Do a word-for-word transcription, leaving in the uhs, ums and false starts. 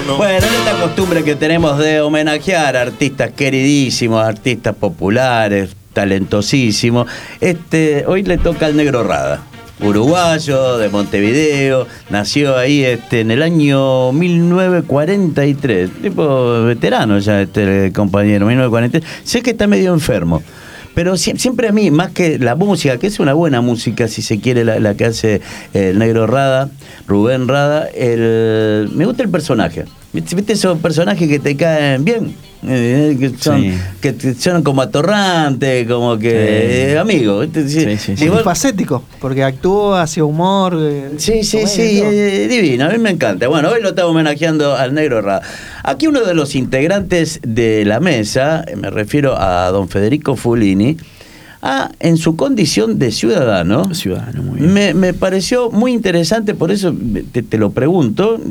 Bueno, en esta costumbre que tenemos de homenajear a artistas queridísimos, artistas populares, talentosísimos, este, hoy le toca al Negro Rada, uruguayo de Montevideo, nació ahí este, en el año mil novecientos cuarenta y tres, tipo veterano ya este compañero, mil novecientos cuarenta y tres, sé que está medio enfermo. Pero siempre a mí, más que la música, que es una buena música, si se quiere, la, la que hace el Negro Rada, Rubén Rada, el, me gusta el personaje. ¿Viste esos personajes que te caen bien? Eh, que, son, sí. que son como atorrantes, como que sí. eh, amigos. Sí, sí, sí, sí. Igual, facético, porque actúa, hace humor. Eh, sí, sí, sí, eh, divino, a mí me encanta. Bueno, hoy lo estamos homenajeando al Negro Rada. Aquí uno de los integrantes de la mesa, me refiero a don Federico Fulini, ah, en su condición de ciudadano, ciudadano muy bien. Me, me pareció muy interesante, por eso te, te lo pregunto.